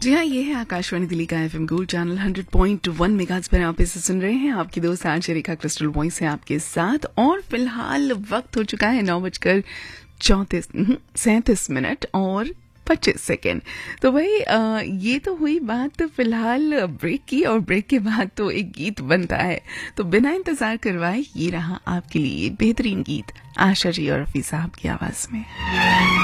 जी हाँ, ये है आकाशवाणी दिल्ली का एफएम गोल्ड चैनल 100.1 मेगाहर्ट्ज़ पर आप इसे सुन रहे हैं। आपकी दोस्त आरजे रेखा क्रिस्टल वॉइस है आपके साथ और फिलहाल वक्त हो चुका है 9:37 और 25 सेकेंड। तो भाई ये तो हुई बात फिलहाल ब्रेक की, और ब्रेक के बाद तो एक गीत बनता है, तो बिना इंतजार करवाए ये रहा आपके लिए बेहतरीन गीत आशा जी और रफी साहब की आवाज में।